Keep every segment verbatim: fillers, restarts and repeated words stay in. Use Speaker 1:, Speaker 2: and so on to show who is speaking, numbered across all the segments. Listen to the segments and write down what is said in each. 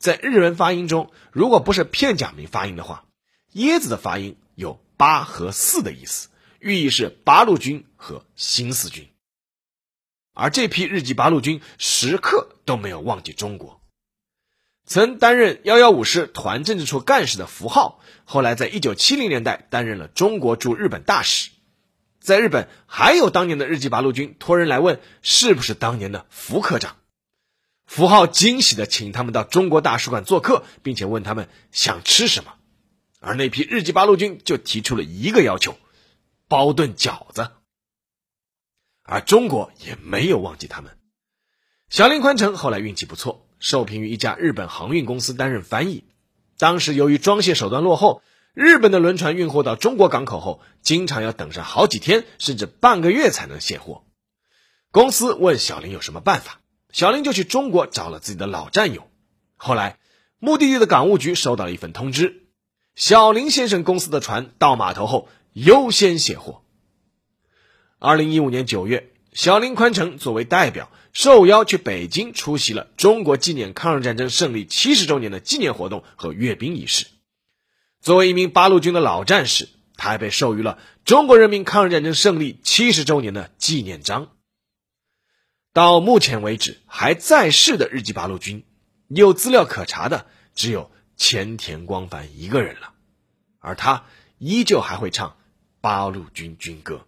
Speaker 1: 在日文发音中，如果不是片假名发音的话，椰子的发音有八和四的意思，寓意是八路军和新四军。而这批日籍八路军时刻都没有忘记中国。曾担任一一五师团政治处干事的符浩，后来在一九七零年代担任了中国驻日本大使。在日本还有当年的日籍八路军托人来问是不是当年的福科长。符浩惊喜地请他们到中国大使馆做客，并且问他们想吃什么。而那批日籍八路军就提出了一个要求，包顿饺子。而中国也没有忘记他们。小林宽成后来运气不错，受聘于一家日本航运公司担任翻译。当时由于装卸手段落后，日本的轮船运货到中国港口后，经常要等上好几天甚至半个月才能卸货。公司问小林有什么办法，小林就去中国找了自己的老战友。后来目的地的港务局收到了一份通知，小林先生公司的船到码头后优先卸货。二零一五年九月，小林宽成作为代表受邀去北京出席了中国纪念抗日战争胜利七十周年的纪念活动和阅兵仪式。作为一名八路军的老战士，他还被授予了中国人民抗日战争胜利七十周年的纪念章。到目前为止还在世的日籍八路军，有资料可查的只有前田光范一个人了，而他依旧还会唱八路军军歌。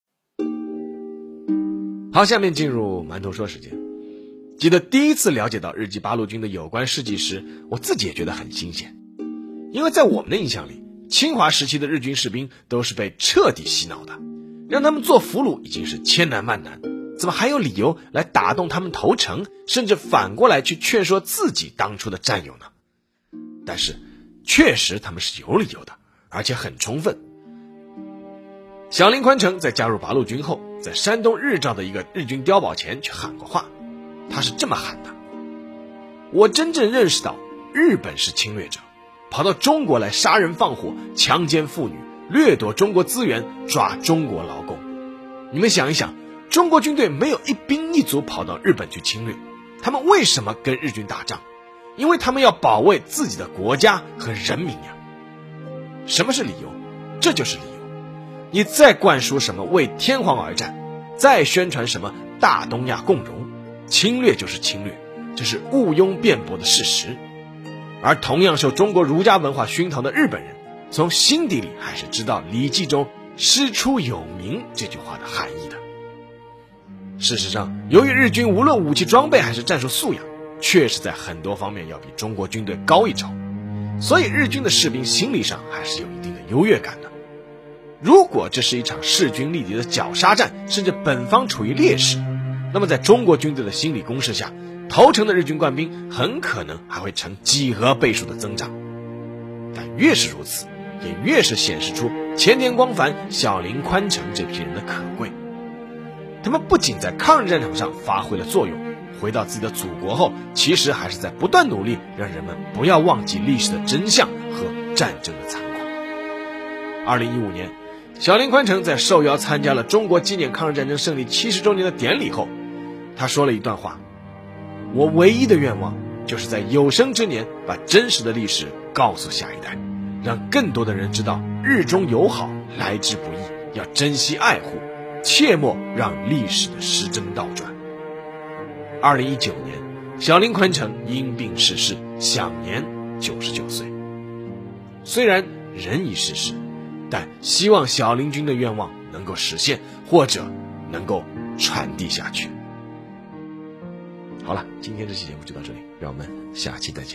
Speaker 1: 好，下面进入馒头说时间。记得第一次了解到日籍八路军的有关事迹时，我自己也觉得很新鲜。因为在我们的印象里，侵华时期的日军士兵都是被彻底洗脑的，让他们做俘虏已经是千难万难，怎么还有理由来打动他们投诚，甚至反过来去劝说自己当初的战友呢？但是确实他们是有理由的，而且很充分。小林宽成在加入八路军后，在山东日照的一个日军碉堡前去喊过话，他是这么喊的：我真正认识到日本是侵略者，跑到中国来杀人放火，强奸妇女，掠夺中国资源，抓中国劳工。你们想一想，中国军队没有一兵一卒跑到日本去侵略，他们为什么跟日军打仗？因为他们要保卫自己的国家和人民呀。什么是理由？这就是理由。你再灌输什么为天皇而战，再宣传什么大东亚共荣，侵略就是侵略，这是毋庸辩驳的事实。而同样受中国儒家文化熏陶的日本人，从心底里还是知道《礼记》中师出有名这句话的含义的。事实上，由于日军无论武器装备还是战术素养，确实在很多方面要比中国军队高一筹，所以日军的士兵心理上还是有一定的优越感的。如果这是一场势均力敌的绞杀战，甚至本方处于劣势，那么在中国军队的心理攻势下，投诚的日军官兵很可能还会呈几何倍数的增长。但越是如此，也越是显示出前田光范、小林宽成这批人的可贵。他们不仅在抗日战场上发挥了作用，回到自己的祖国后，其实还是在不断努力让人们不要忘记历史的真相和战争的残酷。二零一五年，小林宽成在受邀参加了中国纪念抗日战争胜利七十周年的典礼后，他说了一段话：我唯一的愿望就是在有生之年把真实的历史告诉下一代，让更多的人知道日中友好来之不易，要珍惜爱护，切莫让历史的时针倒转。二零一九年，小林宽成因病逝世，享年九十九岁。虽然人已逝世，但希望小林君的愿望能够实现，或者能够传递下去。好了，今天这期节目就到这里，让我们下期再见。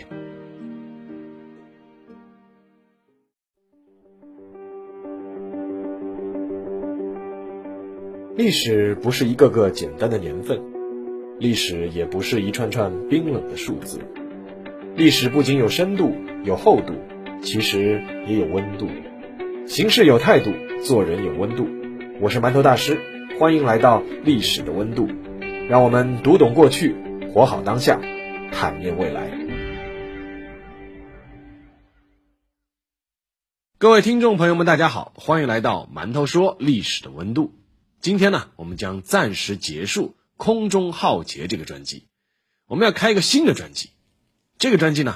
Speaker 1: 历史不是一个个简单的年份，历史也不是一串串冰冷的数字。历史不仅有深度有厚度，其实也有温度。行事有态度，做人有温度。我是馒头大师，欢迎来到历史的温度，让我们读懂过去，活好当下，坦面未来。各位听众朋友们大家好，欢迎来到馒头说历史的温度。今天呢，我们将暂时结束空中浩劫这个专辑，我们要开一个新的专辑。这个专辑呢，